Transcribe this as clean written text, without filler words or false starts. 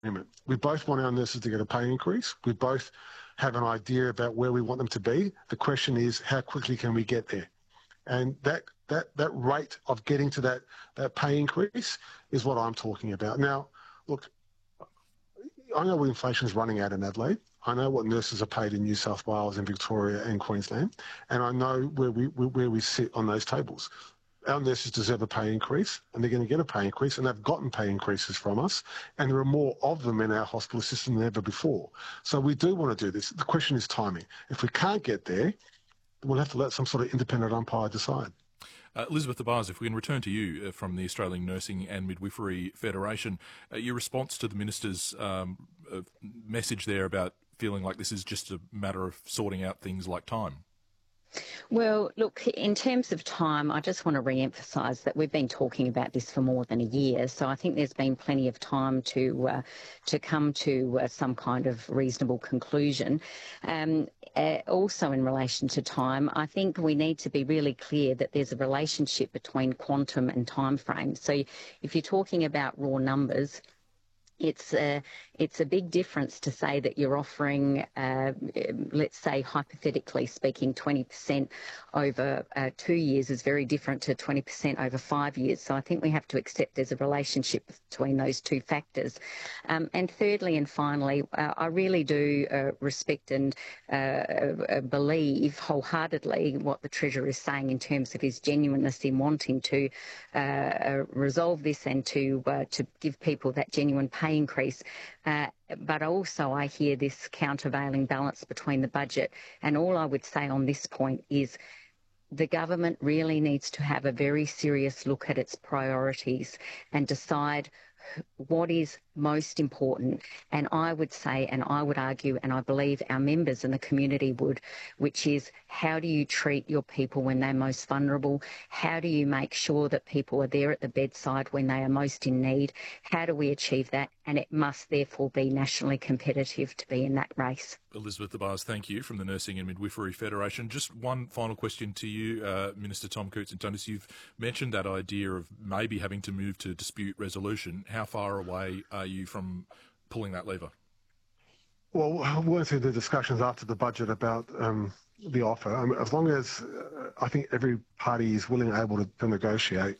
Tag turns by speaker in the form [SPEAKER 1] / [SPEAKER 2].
[SPEAKER 1] agreement. We both want our nurses to get a pay increase. We both have an idea about where we want them to be. The question is, how quickly can we get there? And that rate of getting to that pay increase is what I'm talking about. Now, look, I know what inflation is running at in Adelaide. I know what nurses are paid in New South Wales and Victoria and Queensland, and I know where we sit on those tables. Our nurses deserve a pay increase, and they're going to get a pay increase, and they've gotten pay increases from us, and there are more of them in our hospital system than ever before. So we do want to do this. The question is timing. If we can't get there, we'll have to let some sort of independent umpire decide.
[SPEAKER 2] Elizabeth Abars, if we can return to you from the Australian Nursing and Midwifery Federation, your response to the Minister's message there about feeling like this is just a matter of sorting out things like time.
[SPEAKER 3] Well, look, in terms of time, I just want to re-emphasise that we've been talking about this for more than a year, so I think there's been plenty of time to come to some kind of reasonable conclusion. Also in relation to time, I think we need to be really clear that there's a relationship between quantum and time frame. So if you're talking about raw numbers, it's a big difference to say that you're offering, let's say, hypothetically speaking, 20% over 2 years is very different to 20% over 5 years. So I think we have to accept there's a relationship between those two factors. And thirdly and finally, I really do respect and believe wholeheartedly what the Treasurer is saying in terms of his genuineness in wanting to resolve this and to give people that genuine pay increase. But also I hear this countervailing balance between the budget. And all I would say on this point is the government really needs to have a very serious look at its priorities and decide what is most important. And I would say, and I would argue, and I believe our members and the community would, which is how do you treat your people when they're most vulnerable? How do you make sure that people are there at the bedside when they are most in need? How do we achieve that? And it must therefore be nationally competitive to be in that race.
[SPEAKER 2] Elizabeth Abars, thank you, from the Nursing and Midwifery Federation. Just one final question to you, Minister Tom Koutsantonis. You've mentioned that idea of maybe having to move to dispute resolution. How far away are you from pulling that lever?
[SPEAKER 1] Well, we'll enter the discussions after the budget about the offer. As long as I think every party is willing and able to negotiate,